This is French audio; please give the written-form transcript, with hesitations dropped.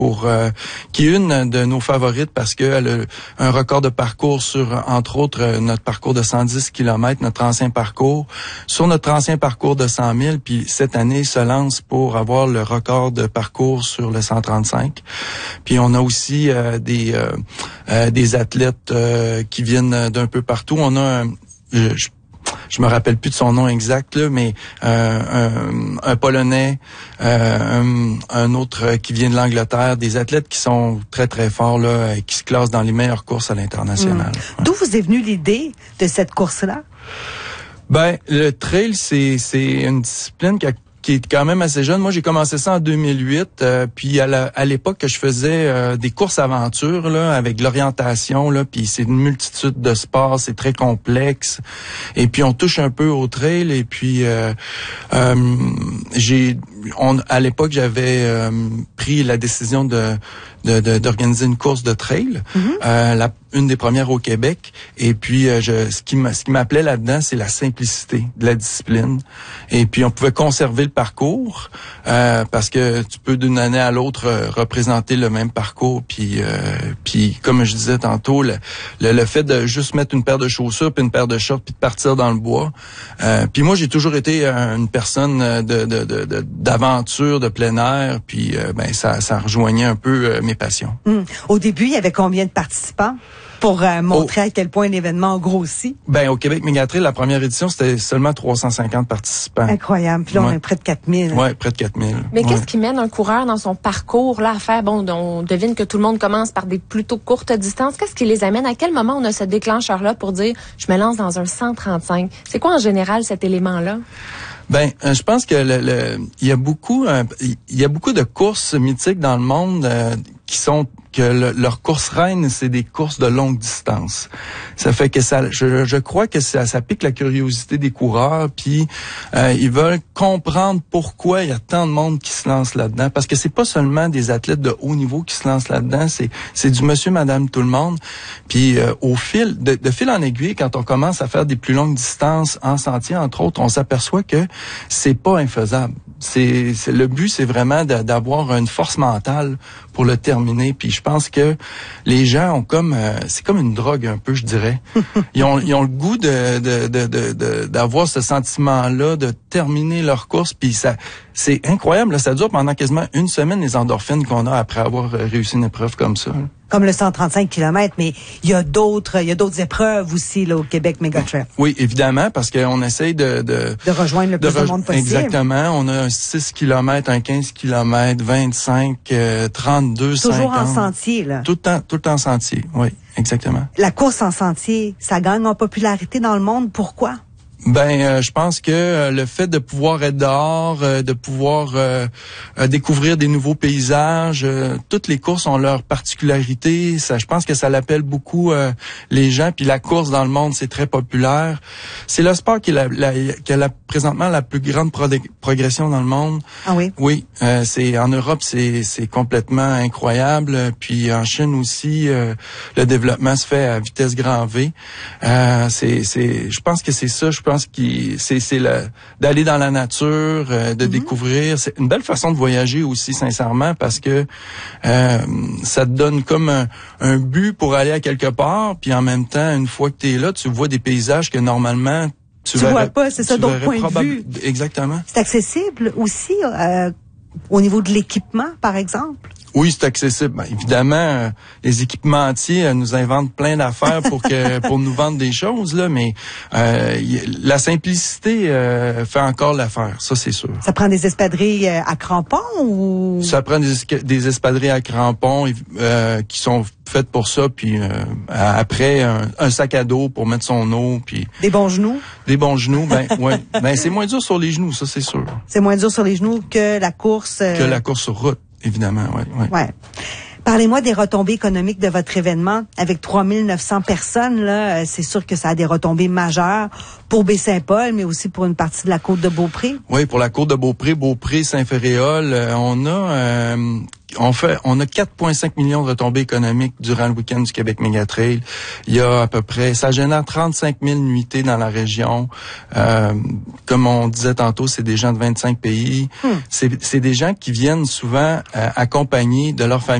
qui est une de nos favorites parce qu'elle a un record de parcours sur, entre autres, notre parcours de 110 km, notre ancien parcours. Sur notre ancien parcours de 100 000, puis cette année, il se lance pour avoir le record de parcours sur le 135. Puis on a aussi des athlètes qui viennent d'un peu partout. On a je me rappelle plus de son nom exact là, mais un Polonais, un autre qui vient de l'Angleterre, des athlètes qui sont très très forts là, qui se classent dans les meilleures courses à l'international. Ouais. D'où vous est venue l'idée de cette course-là? Ben le trail c'est une discipline qui est quand même assez jeune. Moi, j'ai commencé ça en 2008. Puis à l'époque que je faisais des courses aventures là, avec l'orientation là, puis c'est une multitude de sports, c'est très complexe. Et puis on touche un peu au trail. Et puis à l'époque, j'avais pris la décision d'organiser une course de trail, une des premières au Québec. Et puis ce qui m'appelait là-dedans, c'est la simplicité de la discipline. Et puis on pouvait conserver le parcours parce que tu peux d'une année à l'autre représenter le même parcours. Puis comme je disais tantôt, le fait de juste mettre une paire de chaussures puis une paire de shorts puis de partir dans le bois. Puis moi, j'ai toujours été une personne d'aventure, de plein air. Puis ça rejoignait un peu mes passions. Au début, il y avait combien de participants pour montrer à quel point l'événement grossit? Ben, au Québec Mégatrail, la première édition, c'était seulement 350 participants. Incroyable. Puis là, on est près de 4000. Oui, près de 4000. Mais qu'est-ce qui mène un coureur dans son parcours là à faire? Bon, on devine que tout le monde commence par des plutôt courtes distances. Qu'est-ce qui les amène? À quel moment on a ce déclencheur-là pour dire « je me lance dans un 135 ». C'est quoi en général cet élément-là? Ben, je pense que il y a beaucoup de courses mythiques dans le monde leur course reine, c'est des courses de longue distance. Ça fait que je crois que ça pique la curiosité des coureurs, puis ils veulent comprendre pourquoi il y a tant de monde qui se lance là-dedans, parce que c'est pas seulement des athlètes de haut niveau qui se lancent là-dedans, c'est du monsieur, madame, tout le monde. Puis de fil en aiguille, quand on commence à faire des plus longues distances en sentier, entre autres, on s'aperçoit que c'est pas infaisable. Le but, c'est vraiment d'avoir une force mentale pour le terminer. Puis je pense que les gens ont c'est comme une drogue un peu, je dirais. Ils ont le goût d'avoir ce sentiment-là, de terminer leur course. Puis c'est incroyable. Là, ça dure pendant quasiment une semaine, les endorphines qu'on a après avoir réussi une épreuve comme ça. Comme le 135 km, mais il y a d'autres épreuves aussi là au Québec Mégatrail. Oui, évidemment, parce qu'on essaye de rejoindre le plus de monde possible. Exactement. On a un 6 km, un 15 km, 25, 32, 50. Toujours en sentier, là. Tout le temps en sentier, oui, exactement. La course en sentier, ça gagne en popularité dans le monde. Pourquoi? Ben, je pense que le fait de pouvoir être dehors, de pouvoir découvrir des nouveaux paysages, toutes les courses ont leurs particularités. Ça, je pense que ça l'appelle beaucoup les gens. Puis la course dans le monde, c'est très populaire. C'est le sport qui a présentement la plus grande progression dans le monde. Ah oui? Oui, c'est en Europe, c'est complètement incroyable. Puis en Chine aussi, le développement se fait à vitesse grand V. Je pense que c'est ça. Je pense que c'est d'aller dans la nature, de découvrir. C'est une belle façon de voyager aussi, sincèrement, parce que ça te donne comme un but pour aller à quelque part, puis en même temps, une fois que tu es là, tu vois des paysages que normalement tu vois pas, c'est ça, d'autres points de vue. Exactement. C'est accessible aussi au niveau de l'équipement, par exemple? Oui, c'est accessible. Ben, évidemment, les équipementiers nous inventent plein d'affaires pour nous vendre des choses là, mais la simplicité fait encore l'affaire, ça c'est sûr. Ça prend des espadrilles à crampons ou? Ça prend des espadrilles à crampons qui sont faites pour ça, puis après un sac à dos pour mettre son eau, puis des bons genoux. Des bons genoux, ben ouais, ben c'est moins dur sur les genoux, ça c'est sûr. C'est moins dur sur les genoux que la course. Que la course sur route. Évidemment, oui. Ouais. Parlez-moi des retombées économiques de votre événement. Avec 3900 personnes, là, c'est sûr que ça a des retombées majeures pour Baie-Saint-Paul, mais aussi pour une partie de la côte de Beaupré. Oui, pour la côte de Beaupré, Saint-Ferréol, on a on a 4,5 millions de retombées économiques durant le week-end du Québec Mégatrail. Il y a à peu près, ça génère 35 000 nuitées dans la région. Comme on disait tantôt, c'est des gens de 25 pays. C'est des gens qui viennent souvent accompagnés de leur famille.